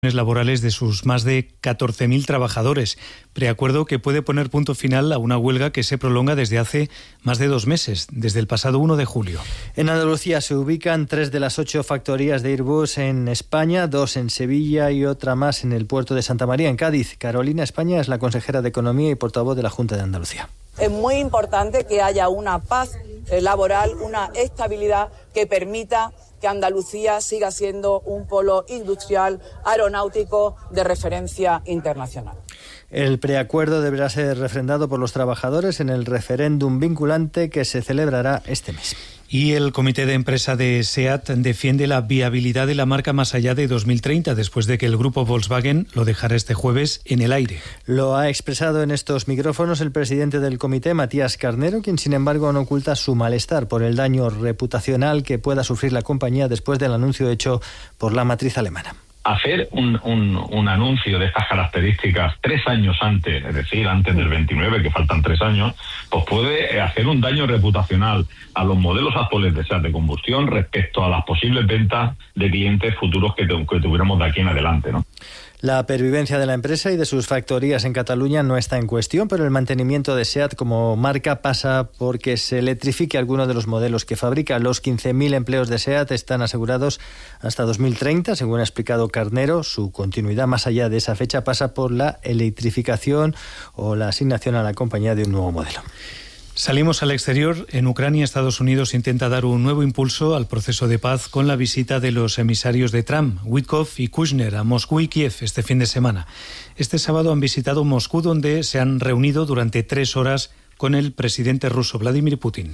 laborales de sus más de 14.000 trabajadores. Preacuerdo que puede poner punto final a una huelga que se prolonga desde hace más de 2 meses, desde el pasado 1 de julio. En Andalucía se ubican 3 de las 8 factorías de Airbus en España, 2 en Sevilla y otra más en el puerto de Santa María, en Cádiz. Carolina España es la consejera de Economía y portavoz de la Junta de Andalucía. Es muy importante que haya una paz laboral, una estabilidad que permita que Andalucía siga siendo un polo industrial aeronáutico de referencia internacional. El preacuerdo deberá ser refrendado por los trabajadores en el referéndum vinculante que se celebrará este mes. Y el comité de empresa de SEAT defiende la viabilidad de la marca más allá de 2030, después de que el grupo Volkswagen lo dejara este jueves en el aire. Lo ha expresado en estos micrófonos el presidente del comité, Matías Carnero, quien sin embargo no oculta su malestar por el daño reputacional que pueda sufrir la compañía después del anuncio hecho por la matriz alemana. Hacer un anuncio de estas características 3 años antes, es decir, antes del 29, que faltan 3 años, pues puede hacer un daño reputacional a los modelos actuales de SEAT de combustión respecto a las posibles ventas de clientes futuros que tuviéramos de aquí en adelante, ¿no? La pervivencia de la empresa y de sus factorías en Cataluña no está en cuestión, pero el mantenimiento de SEAT como marca pasa porque se electrifique alguno de los modelos que fabrica. Los 15.000 empleos de SEAT están asegurados hasta 2030, según ha explicado Carnero. Su continuidad más allá de esa fecha pasa por la electrificación o la asignación a la compañía de un nuevo modelo. Salimos al exterior. En Ucrania, Estados Unidos intenta dar un nuevo impulso al proceso de paz con la visita de los emisarios de Trump, Witkoff y Kushner, a Moscú y Kiev este fin de semana. Este sábado han visitado Moscú, donde se han reunido durante 3 horas con el presidente ruso Vladimir Putin.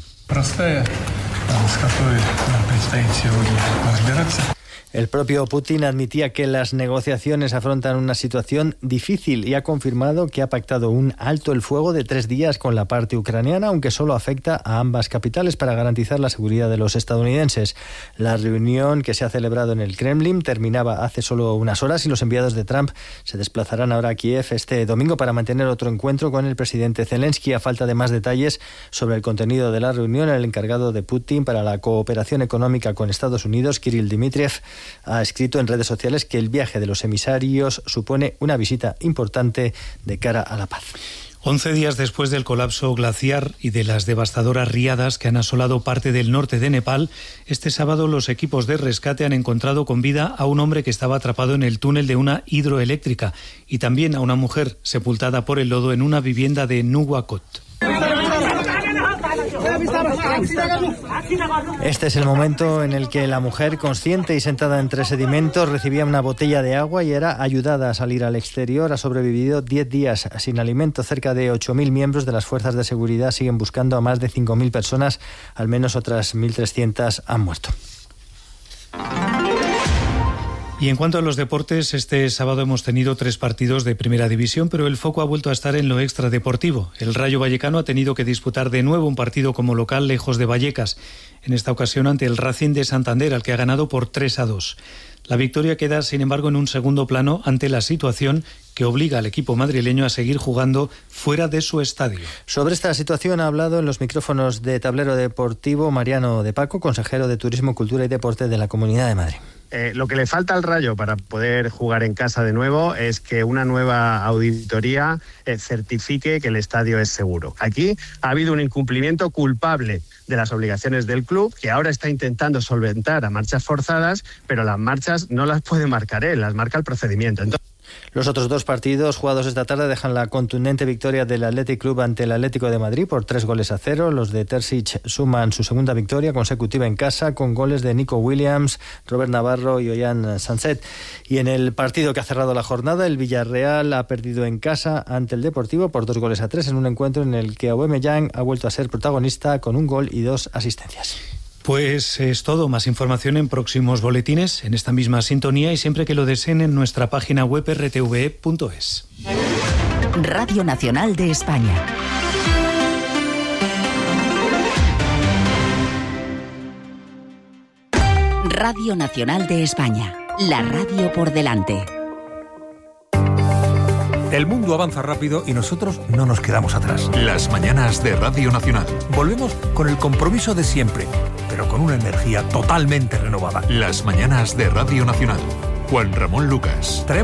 El propio Putin admitía que las negociaciones afrontan una situación difícil y ha confirmado que ha pactado un alto el fuego de 3 días con la parte ucraniana, aunque solo afecta a ambas capitales para garantizar la seguridad de los estadounidenses. La reunión que se ha celebrado en el Kremlin terminaba hace solo unas horas y los enviados de Trump se desplazarán ahora a Kiev este domingo para mantener otro encuentro con el presidente Zelensky. A falta de más detalles sobre el contenido de la reunión, el encargado de Putin para la cooperación económica con Estados Unidos, Kirill Dmitriev, ha escrito en redes sociales que el viaje de los emisarios supone una visita importante de cara a la paz. 11 días después del colapso glaciar y de las devastadoras riadas que han asolado parte del norte de Nepal, este sábado los equipos de rescate han encontrado con vida a un hombre que estaba atrapado en el túnel de una hidroeléctrica y también a una mujer sepultada por el lodo en una vivienda de Nuwakot. Este es el momento en el que la mujer, consciente y sentada entre sedimentos, recibía una botella de agua y era ayudada a salir al exterior. Ha sobrevivido 10 días sin alimento. Cerca de 8.000 miembros de las fuerzas de seguridad siguen buscando a más de 5.000 personas. Al menos otras 1.300 han muerto. Y en cuanto a los deportes, este sábado hemos tenido 3 partidos de primera división, pero el foco ha vuelto a estar en lo extradeportivo. El Rayo Vallecano ha tenido que disputar de nuevo un partido como local lejos de Vallecas, en esta ocasión ante el Racing de Santander, al que ha ganado por 3-2. La victoria queda, sin embargo, en un segundo plano ante la situación que obliga al equipo madrileño a seguir jugando fuera de su estadio. Sobre esta situación ha hablado en los micrófonos de Tablero Deportivo Mariano de Paco, consejero de Turismo, Cultura y Deporte de la Comunidad de Madrid. Lo que le falta al Rayo para poder jugar en casa de nuevo es que una nueva auditoría certifique que el estadio es seguro. Aquí ha habido un incumplimiento culpable de las obligaciones del club, que ahora está intentando solventar a marchas forzadas, pero las marchas no las puede marcar él, las marca el procedimiento. Los otros 2 partidos jugados esta tarde dejan la contundente victoria del Athletic Club ante el Atlético de Madrid por 3-0. Los de Terzic suman su segunda victoria consecutiva en casa con goles de Nico Williams, Robert Navarro y Ollán Sanset. Y en el partido que ha cerrado la jornada, el Villarreal ha perdido en casa ante el Deportivo por 2-3 en un encuentro en el que Aubameyang ha vuelto a ser protagonista con 1 gol y 2 asistencias. Pues es todo. Más información en próximos boletines, en esta misma sintonía y siempre que lo deseen en nuestra página web rtve.es. Radio Nacional de España. Radio Nacional de España. La radio por delante. El mundo avanza rápido y nosotros no nos quedamos atrás. Las mañanas de Radio Nacional. Volvemos con el compromiso de siempre, pero con una energía totalmente renovada. Las mañanas de Radio Nacional. Juan Ramón Lucas.